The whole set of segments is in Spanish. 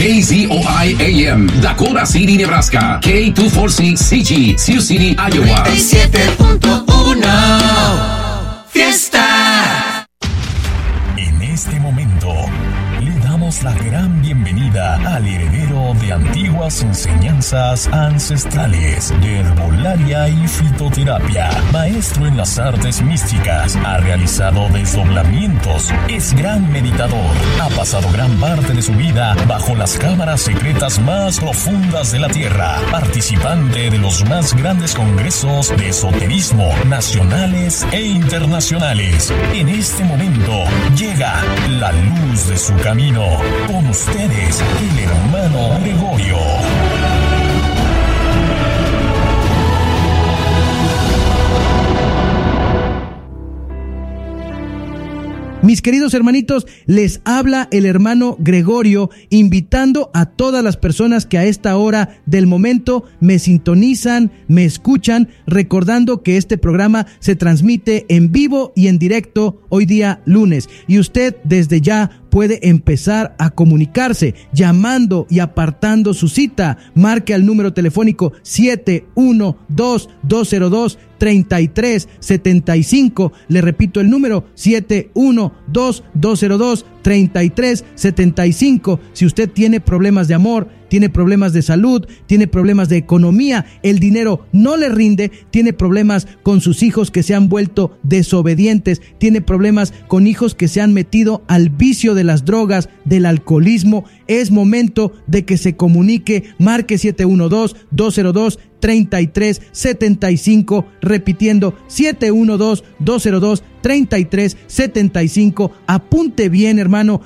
KZOI AM, Dakota City, Nebraska. K246CG, Sioux City, Iowa. 97.1 Fiesta. En este momento le damos la gran bienvenida al heredero de antiguas enseñanzas ancestrales de herbolaria y fitoterapia, maestro en las artes místicas, ha realizado desdoblamientos, es gran meditador, ha pasado gran parte de su vida bajo las cámaras secretas más profundas de la tierra, participante de los más grandes congresos de esoterismo nacionales e internacionales. En este momento llega la luz de su camino. Con ustedes, el hermano Gregorio. Mis queridos hermanitos, les habla el hermano Gregorio, invitando a todas las personas que a esta hora del momento me sintonizan, me escuchan, recordando que este programa se transmite en vivo y en directo hoy día lunes. Y usted desde ya puede empezar a comunicarse llamando y apartando su cita. Marque al número telefónico 712-202-3375. Le repito el número 712-202-3375. Si usted tiene problemas de amor, tiene problemas de salud, tiene problemas de economía, el dinero no le rinde, tiene problemas con sus hijos que se han vuelto desobedientes, tiene problemas con hijos que se han metido al vicio de las drogas, del alcoholismo, es momento de que se comunique. Marque 712-202-3375, repitiendo 712-202-3375. Apunte bien, hermano,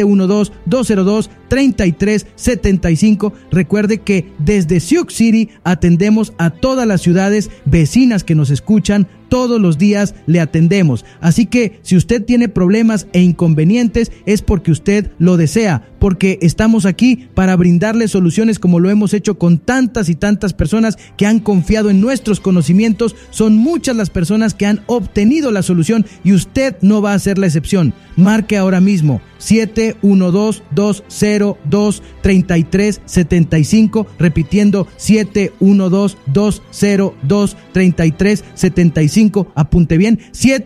712-202-3375. Recuerde que desde Sioux City atendemos a todas las ciudades vecinas que nos escuchan. Todos los días le atendemos. Así que si usted tiene problemas e inconvenientes es porque usted lo desea, porque estamos aquí para brindarle soluciones como lo hemos hecho con tantas y tantas personas que han confiado en nuestros conocimientos. Son muchas las personas que han obtenido la solución y usted no va a ser la excepción. Marque ahora mismo 712-202-3375, repitiendo 712-202-3375. Apunte bien,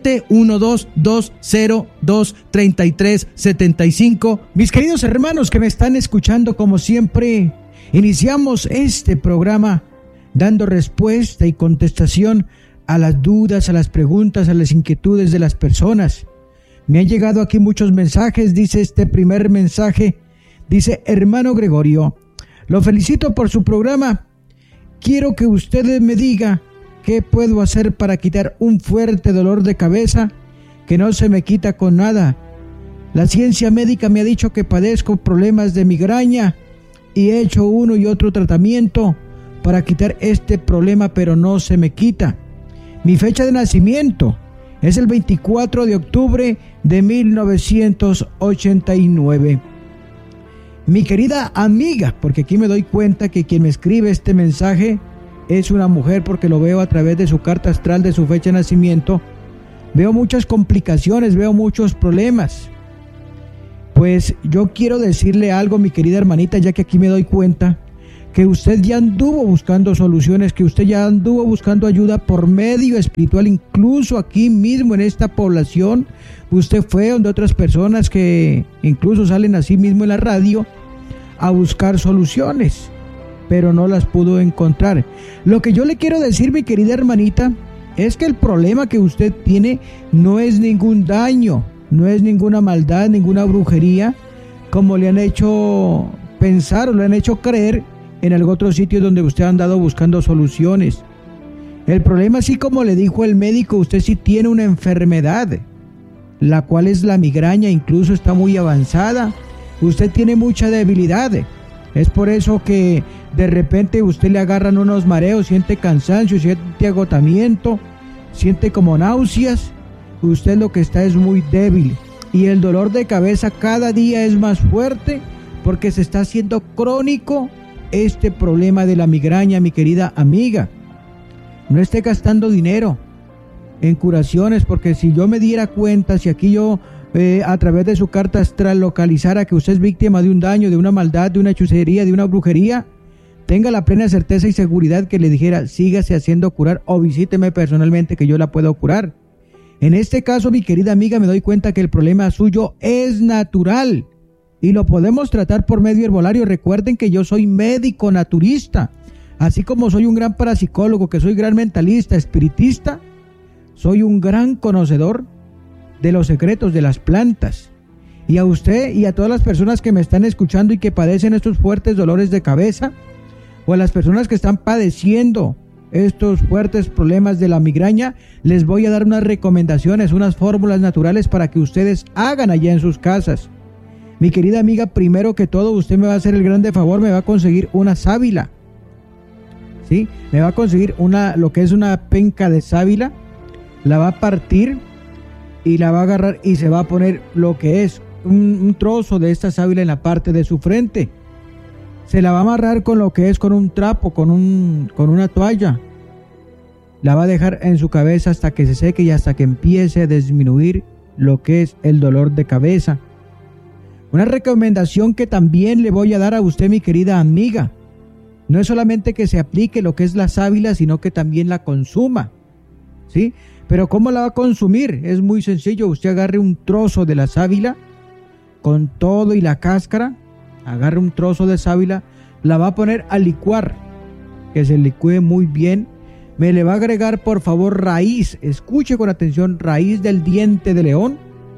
712-202-3375. Mis queridos hermanos que me están escuchando, como siempre, iniciamos este programa dando respuesta y contestación a las dudas, a las preguntas, a las inquietudes de las personas. Me han llegado aquí muchos mensajes. Dice este primer mensaje, dice: hermano Gregorio, lo felicito por su programa. Quiero que usted me diga qué puedo hacer para quitar un fuerte dolor de cabeza que no se me quita con nada. La ciencia médica me ha dicho que padezco problemas de migraña y he hecho uno y otro tratamiento para quitar este problema, pero no se me quita. Mi fecha de nacimiento es el 24 de octubre de 1989. Mi querida amiga, porque aquí me doy cuenta que quien me escribe este mensaje es una mujer, porque lo veo a través de su carta astral, de su fecha de nacimiento. Veo muchas complicaciones, veo muchos problemas. Pues yo quiero decirle algo, mi querida hermanita, ya que aquí me doy cuenta que usted ya anduvo buscando soluciones, que usted ya anduvo buscando ayuda por medio espiritual, incluso aquí mismo en esta población. Usted fue donde otras personas que incluso salen así mismo en la radio a buscar soluciones, pero no las pudo encontrar. Lo que yo le quiero decir, mi querida hermanita, es que el problema que usted tiene no es ningún daño, no es ninguna maldad, ninguna brujería, como le han hecho pensar o le han hecho creer en algún otro sitio donde usted ha andado buscando soluciones. El problema, así como le dijo el médico, usted sí tiene una enfermedad, la cual es la migraña, incluso está muy avanzada. Usted tiene mucha debilidad. Es por eso que de repente usted le agarran unos mareos, siente cansancio, siente agotamiento, siente como náuseas. Usted lo que está es muy débil y el dolor de cabeza cada día es más fuerte porque se está haciendo crónico este problema de la migraña, mi querida amiga. No esté gastando dinero en curaciones, porque si yo me diera cuenta, si aquí yo a través de su carta astral localizara que usted es víctima de un daño, de una maldad, de una hechicería, de una brujería, tenga la plena certeza y seguridad que le dijera, sígase haciendo curar o visíteme personalmente que yo la puedo curar. En este caso, mi querida amiga, me doy cuenta que el problema suyo es natural y lo podemos tratar por medio herbolario. Recuerden que yo soy médico naturista, así como soy un gran parapsicólogo, que soy gran mentalista, espiritista, soy un gran conocedor de los secretos de las plantas. Y a usted y a todas las personas que me están escuchando y que padecen estos fuertes dolores de cabeza, o a las personas que están padeciendo estos fuertes problemas de la migraña, les voy a dar unas recomendaciones, unas fórmulas naturales para que ustedes hagan allá en sus casas. Mi querida amiga, primero que todo, usted me va a hacer el grande favor, me va a conseguir una sábila, ¿sí? Me va a conseguir lo que es una penca de sábila, la va a partir y la va a agarrar y se va a poner lo que es un trozo de esta sábila en la parte de su frente. Se la va a amarrar con lo que es con un trapo, con una toalla. La va a dejar en su cabeza hasta que se seque y hasta que empiece a disminuir lo que es el dolor de cabeza. Una recomendación que también le voy a dar a usted, mi querida amiga, no es solamente que se aplique lo que es la sábila, sino que también la consuma, ¿sí? Pero ¿cómo la va a consumir? Es muy sencillo. Usted agarre un trozo de la sábila con todo y la cáscara, agarre un trozo de sábila, la va a poner a licuar, que se licúe muy bien. Me le va a agregar, por favor, raíz, escuche con atención, raíz del diente de león,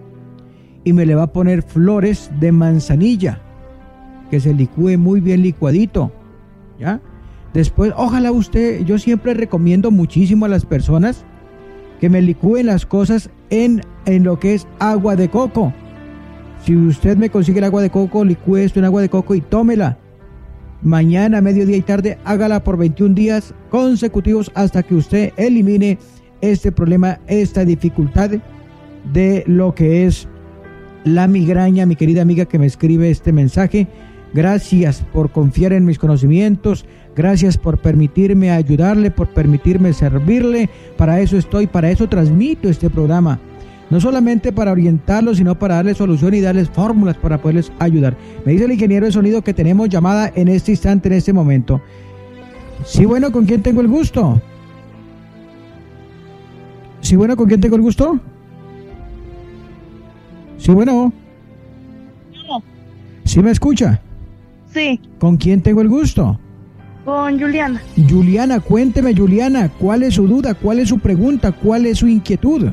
y me le va a poner flores de manzanilla, que se licúe muy bien licuadito, ¿ya? Después, ojalá usted, yo siempre recomiendo muchísimo a las personas que me licúen las cosas en lo que es agua de coco. Si usted me consigue el agua de coco, licúe esto en agua de coco y tómela. Mañana, mediodía y tarde, hágala por 21 días consecutivos hasta que usted elimine este problema, esta dificultad de lo que es la migraña. Mi querida amiga que me escribe este mensaje, gracias por confiar en mis conocimientos, gracias por permitirme ayudarle, por permitirme servirle. Para eso estoy, para eso transmito este programa. No solamente para orientarlos, sino para darles solución y darles fórmulas para poderles ayudar. Me dice el ingeniero de sonido que tenemos llamada en este instante, en este momento. Sí, bueno, ¿con quién tengo el gusto? Sí, bueno, ¿con quién tengo el gusto? Sí, bueno. No. ¿Sí me escucha? Sí. ¿Con quién tengo el gusto? Con Juliana. Juliana, cuénteme, Juliana, ¿cuál es su duda? ¿Cuál es su pregunta? ¿Cuál es su inquietud?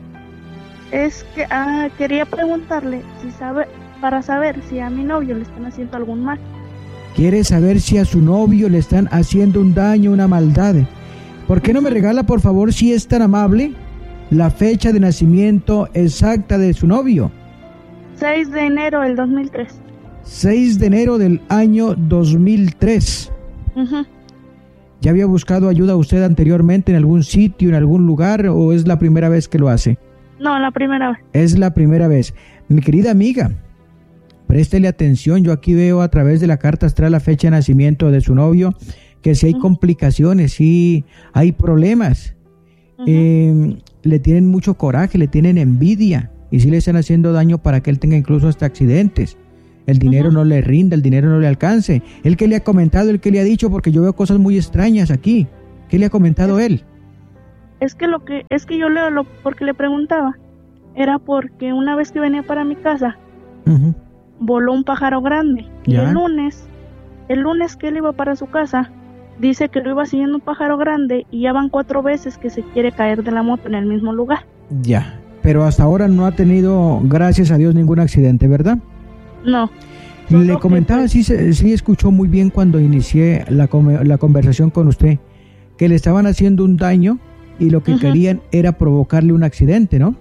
Es que quería preguntarle para saber si a mi novio le están haciendo algún mal. ¿Quiere saber si a su novio le están haciendo un daño, una maldad? ¿Por qué no me regala, por favor, si es tan amable, la fecha de nacimiento exacta de su novio? 6 de enero del 2003. 6 de enero del año 2003. Uh-huh. ¿Ya había buscado ayuda usted anteriormente en algún sitio, en algún lugar, o es la primera vez que lo hace? No, la primera vez. Es la primera vez. Mi querida amiga, préstele atención. Yo aquí veo a través de la carta astral la fecha de nacimiento de su novio, que si hay complicaciones, si hay problemas. Le tienen mucho coraje, le tienen envidia, y si le están haciendo daño para que él tenga incluso hasta accidentes. El dinero no le rinda, el dinero no le alcance. ¿El que le ha comentado, el que le ha dicho? Porque yo veo cosas muy extrañas aquí. ¿Qué le ha comentado él? Es que yo leo porque le preguntaba. Era porque una vez que venía para mi casa, voló un pájaro grande. Y el lunes que él iba para su casa, dice que lo iba siguiendo un pájaro grande y ya van 4 veces que se quiere caer de la moto en el mismo lugar. Ya, pero hasta ahora no ha tenido, gracias a Dios, ningún accidente, ¿verdad? No. Le comentaba, sí escuchó muy bien cuando inicié la conversación con usted, que le estaban haciendo un daño y lo que querían era provocarle un accidente, ¿no?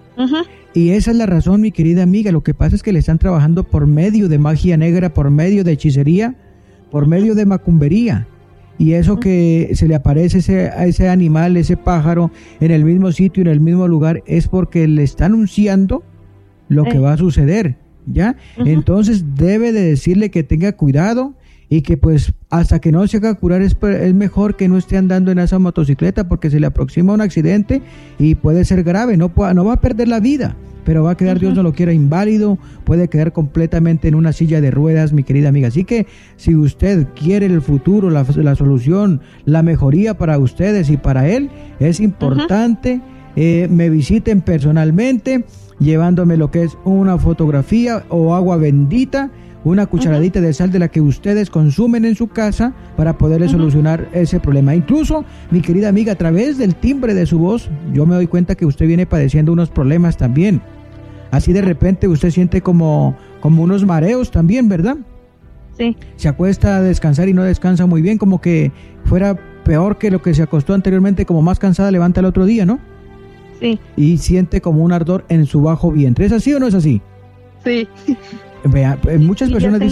Y esa es la razón, mi querida amiga. Lo que pasa es que le están trabajando por medio de magia negra, por medio de hechicería, por medio de macumbería. Y eso que se le aparece a ese animal, ese pájaro, en el mismo sitio, en el mismo lugar, es porque le está anunciando lo que va a suceder, ¿ya? Entonces debe de decirle que tenga cuidado y que pues hasta que no se haga curar es mejor que no esté andando en esa motocicleta, porque se le aproxima un accidente y puede ser grave, no va a perder la vida, pero va a quedar, Dios no lo quiera, inválido, puede quedar completamente en una silla de ruedas, mi querida amiga. Así que si usted quiere el futuro, la solución, la mejoría para ustedes y para él, es importante me visiten personalmente, llevándome lo que es una fotografía o agua bendita, una cucharadita de sal de la que ustedes consumen en su casa para poderle solucionar ese problema. Incluso, mi querida amiga, a través del timbre de su voz, yo me doy cuenta que usted viene padeciendo unos problemas también. Así de repente usted siente como unos mareos también, ¿verdad? Sí. Se acuesta a descansar y no descansa muy bien, como que fuera peor que lo que se acostó anteriormente, como más cansada levanta el otro día, ¿no? Sí. Y siente como un ardor en su bajo vientre. ¿Es así o no es así? Sí. Vea, muchas personas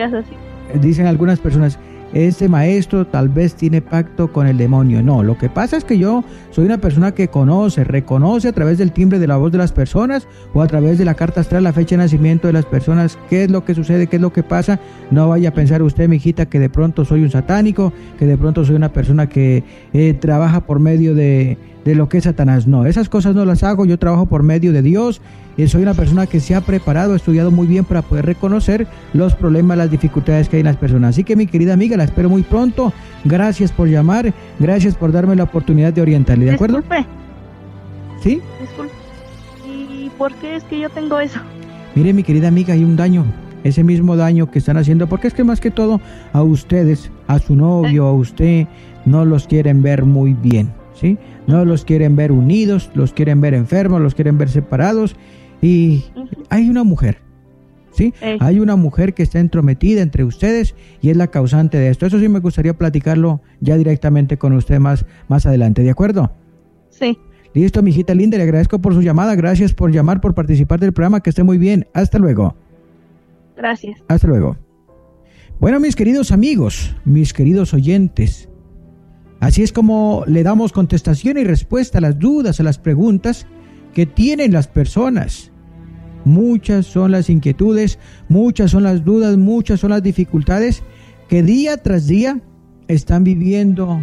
dicen algunas personas, este maestro tal vez tiene pacto con el demonio. No, lo que pasa es que yo soy una persona que reconoce a través del timbre de la voz de las personas o a través de la carta astral, la fecha de nacimiento de las personas, qué es lo que sucede, qué es lo que pasa. No vaya a pensar usted, mi hijita, que de pronto soy un satánico, que de pronto soy una persona que trabaja por medio de lo que es Satanás. No, esas cosas no las hago, yo trabajo por medio de Dios. Soy una persona que se ha preparado, ha estudiado muy bien para poder reconocer los problemas, las dificultades que hay en las personas. Así que, mi querida amiga, la espero muy pronto. Gracias por llamar, gracias por darme la oportunidad de orientarle, ¿de acuerdo? Disculpe. ¿Sí? Disculpe. ¿Y por qué es que yo tengo eso? Mire, mi querida amiga, hay un daño. Ese mismo daño que están haciendo, porque es que más que todo a ustedes, a su novio, a usted, no los quieren ver muy bien, ¿sí? No los quieren ver unidos, los quieren ver enfermos, los quieren ver separados. Y hay una mujer, ¿sí? Hay una mujer que está entrometida entre ustedes y es la causante de esto. Eso sí me gustaría platicarlo ya directamente con usted más adelante, ¿de acuerdo? Sí. Listo, mi hijita linda, le agradezco por su llamada. Gracias por llamar, por participar del programa. Que esté muy bien. Hasta luego. Gracias. Hasta luego. Bueno, mis queridos amigos, mis queridos oyentes, así es como le damos contestación y respuesta a las dudas, a las preguntas que tienen las personas. Muchas son las inquietudes, muchas son las dudas, muchas son las dificultades que día tras día están viviendo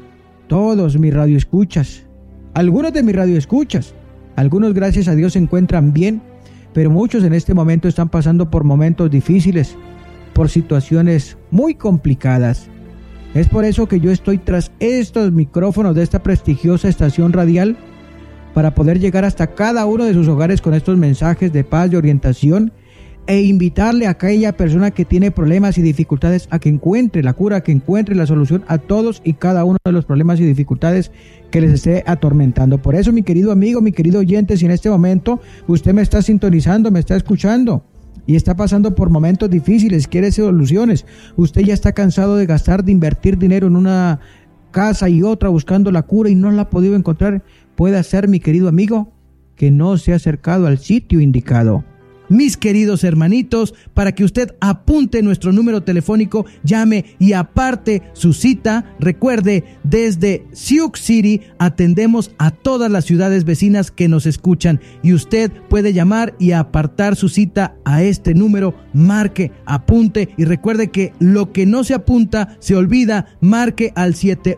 todos mis radioescuchas. Algunos de mis radioescuchas, algunos gracias a Dios se encuentran bien, pero muchos en este momento están pasando por momentos difíciles, por situaciones muy complicadas. Es por eso que yo estoy tras estos micrófonos de esta prestigiosa estación radial, para poder llegar hasta cada uno de sus hogares con estos mensajes de paz, de orientación, e invitarle a aquella persona que tiene problemas y dificultades a que encuentre la cura, que encuentre la solución a todos y cada uno de los problemas y dificultades que les esté atormentando. Por eso, mi querido amigo, mi querido oyente, si en este momento usted me está sintonizando, me está escuchando y está pasando por momentos difíciles, quiere soluciones, usted ya está cansado de gastar, de invertir dinero en una casa y otra buscando la cura y no la ha podido encontrar, puede ser, mi querido amigo, que no se ha acercado al sitio indicado. Mis queridos hermanitos, para que usted apunte nuestro número telefónico, llame y aparte su cita. Recuerde, desde Sioux City atendemos a todas las ciudades vecinas que nos escuchan y usted puede llamar y apartar su cita a este número. Marque, apunte y recuerde que lo que no se apunta se olvida. Marque al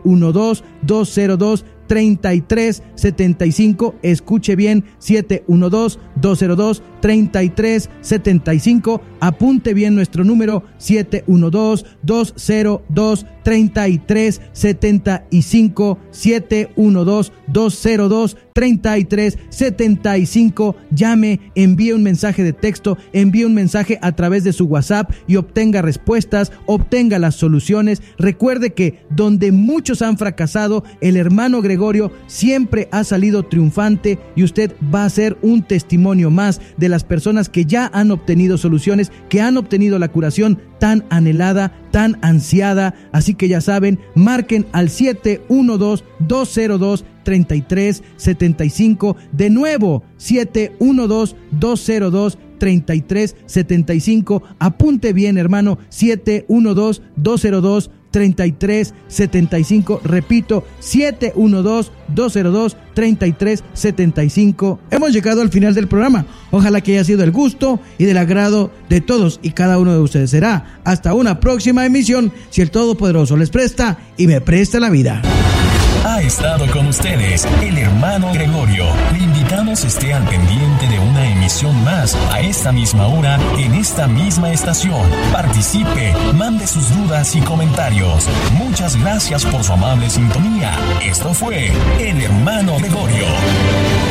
712-202-3375, escuche bien, 712-202-3375, apunte bien nuestro número, 712-202-3375, 712-202-3375, llame, envíe un mensaje de texto, envíe un mensaje a través de su WhatsApp y obtenga respuestas, obtenga las soluciones. Recuerde que donde muchos han fracasado, el hermano Gregorio siempre ha salido triunfante y usted va a ser un testimonio más de las personas que ya han obtenido soluciones, que han obtenido la curación tan anhelada, tan ansiada. Así que ya saben, marquen al 712-202-3375. De nuevo, 712-202-3375. Apunte bien, hermano, 712-202-3375. 712-202-3375. Repito, 712-202-3375. Hemos llegado al final del programa. Ojalá que haya sido el gusto y del agrado de todos y cada uno de ustedes. Será hasta una próxima emisión, si el Todopoderoso les presta y me presta la vida. Ha estado con ustedes el hermano Gregorio. Le invitamos esté al pendiente de una emisión más a esta misma hora en esta misma estación. Participe, mande sus dudas y comentarios. Muchas gracias por su amable sintonía. Esto fue el hermano Gregorio.